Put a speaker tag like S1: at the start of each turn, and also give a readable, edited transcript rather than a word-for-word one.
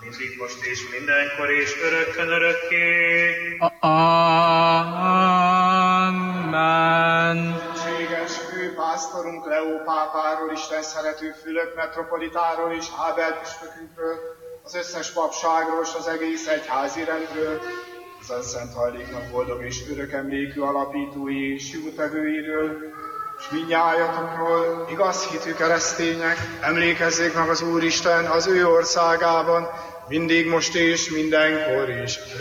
S1: mindig most és mindenkor és örökkön örökké.
S2: Amen.
S3: Szükséges főpásztorunk Leó pápáról, Isten szerető Fülöp metropolitáról és Ábel püspökünkről, az összes papságról és az egész egyházi rendről, az Szent Hajléknak boldog és örök emlékű alapítói és jótevőiről, és mindnyájatokról, igaz hitű keresztények, emlékezzék meg az Úristen az ő országában, mindig most és mindenkor is.